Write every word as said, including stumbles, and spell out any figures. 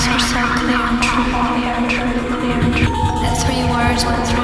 eyes were so clear and true. That three words went through